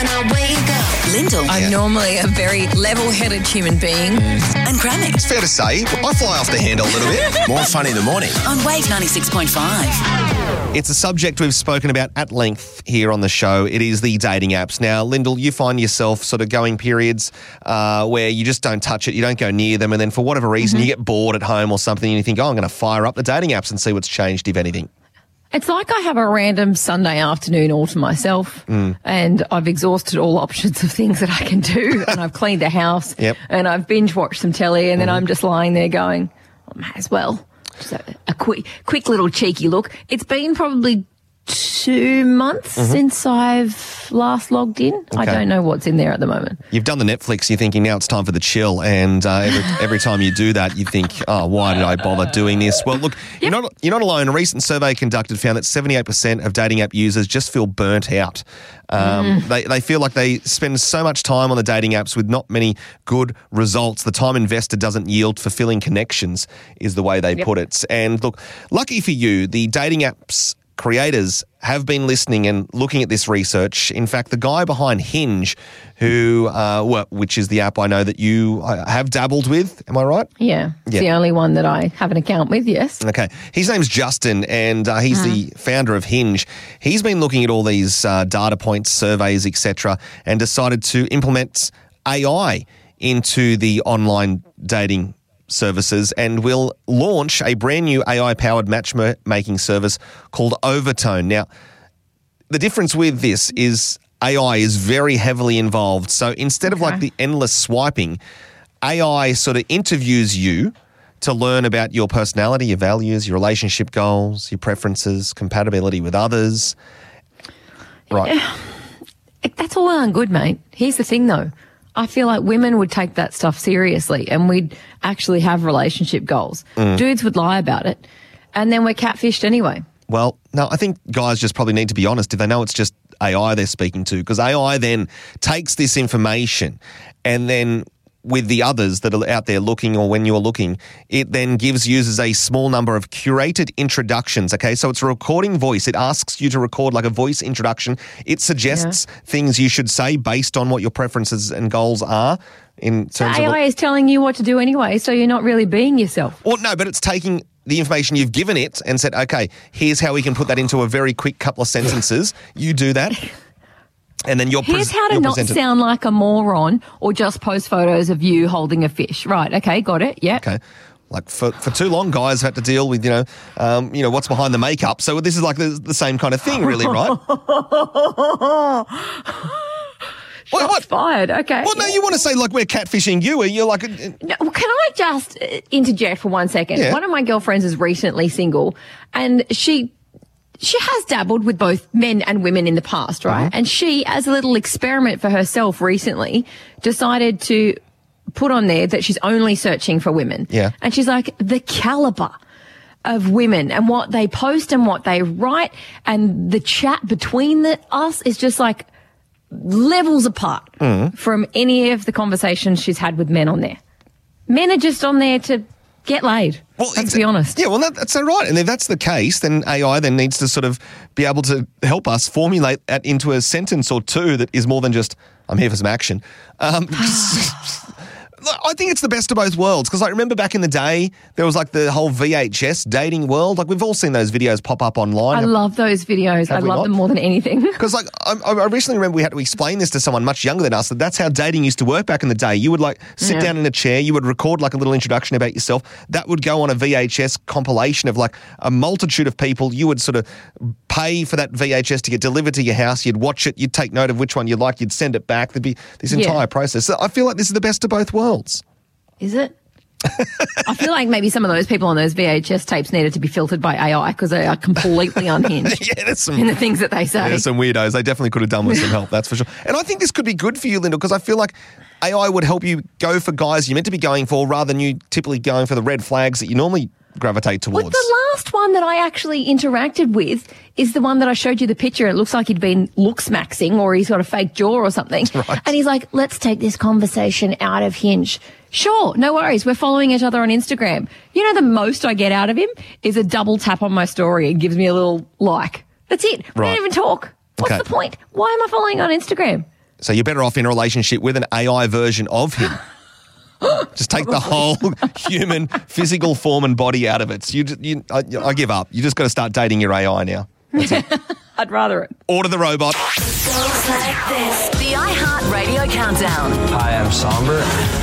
when I wake up. Lyndall. I'm normally a very level-headed human being. And Grammy. It's fair to say, I fly off the handle a little bit. More fun in the morning. On Wave 96.5. It's a subject we've spoken about at length here on the show. It is the dating apps. Now, Lyndall, you find yourself sort of going periods where you just don't touch it, you don't go near them, and then for whatever reason you get bored at home or something and you think, I'm going to fire up the dating apps and see what's changed, if anything. It's like I have a random Sunday afternoon all to myself and I've exhausted all options of things that I can do and I've cleaned the house and I've binge-watched some telly and then I'm just lying there going, I might as well. Just a quick little cheeky look. It's been probably 2 months since I've last logged in. Okay. I don't know what's in there at the moment. You've done the Netflix, you're thinking now it's time for the chill, and every time you do that, you think, oh, why did I bother doing this? Well, look, you're not alone. A recent survey conducted found that 78% of dating app users just feel burnt out. They feel like they spend so much time on the dating apps with not many good results. The time invested doesn't yield fulfilling connections, is the way they put it. And look, lucky for you, the dating apps creators have been listening and looking at this research. In fact, the guy behind Hinge, which is the app I know that you have dabbled with, am I right? Yeah, it's the only one that I have an account with, yes. Okay. His name's Justin, and he's the founder of Hinge. He's been looking at all these data points, surveys, etc., and decided to implement AI into the online dating services and will launch a brand new AI-powered matchmaking service called Overtone. Now, the difference with this is AI is very heavily involved. So instead of like the endless swiping, AI sort of interviews you to learn about your personality, your values, your relationship goals, your preferences, compatibility with others. Right. That's all well and good, mate. Here's the thing, though. I feel like women would take that stuff seriously and we'd actually have relationship goals. Dudes would lie about it and then we're catfished anyway. Well, no, I think guys just probably need to be honest if they know it's just AI they're speaking to, because AI then takes this information and then with the others that are out there looking or when you're looking, it then gives users a small number of curated introductions, okay? So it's a recording voice. It asks you to record like a voice introduction. It suggests things you should say based on what your preferences and goals are in terms of... AI is telling you what to do anyway, so you're not really being yourself. Well, no, but it's taking the information you've given it and said, okay, here's how we can put that into a very quick couple of sentences. You do that. And then here's how to not sound like a moron or just post photos of you holding a fish. Right, okay, got it, yeah. Okay. Like for too long, guys have had to deal with, what's behind the makeup. So this is like the same kind of thing, really, right? Shots fired, okay. Well, no, you want to say like we're catfishing you, or you're like... No, can I just interject for 1 second? Yeah. One of my girlfriends is recently single and she has dabbled with both men and women in the past, right? And she, as a little experiment for herself recently, decided to put on there that she's only searching for women. Yeah. And she's like, the caliber of women and what they post and what they write and the chat between us is just like levels apart from any of the conversations she's had with men on there. Men are just on there to get laid. Well, let's be honest. Yeah, well, that's so right. And if that's the case, then AI then needs to sort of be able to help us formulate that into a sentence or two that is more than just, I'm here for some action. I think it's the best of both worlds, because I remember back in the day, there was like the whole VHS dating world. Like we've all seen those videos pop up online. I love those videos. I love them more than anything. Because like I recently remember we had to explain this to someone much younger than us, that's how dating used to work back in the day. You would like sit down in a chair, you would record like a little introduction about yourself. That would go on a VHS compilation of like a multitude of people. You would sort of pay for that VHS to get delivered to your house. You'd watch it. You'd take note of which one you liked. You'd send it back. There'd be this entire process. So I feel like this is the best of both worlds. Is it? I feel like maybe some of those people on those VHS tapes needed to be filtered by AI because they are completely unhinged in the things that they say. There's some weirdos. They definitely could have done with some help, that's for sure. And I think this could be good for you, Lyndall, because I feel like AI would help you go for guys you're meant to be going for rather than you typically going for the red flags that you normally gravitate towards. Well, the last one that I actually interacted with is the one that I showed you the picture. It looks like he'd been looksmaxing or he's got a fake jaw or something. Right. And he's like, let's take this conversation out of Hinge. Sure, no worries. We're following each other on Instagram. You know, the most I get out of him is a double tap on my story and gives me a little like. That's it. We don't even talk. What's the point? Why am I following on Instagram? So you're better off in a relationship with an AI version of him. Just take the whole human physical form and body out of it. So I give up. You just got to start dating your AI now. That's it. I'd rather it. Order the robot. Goes like this. The iHeartRadio Countdown. Hi, I'm Somber.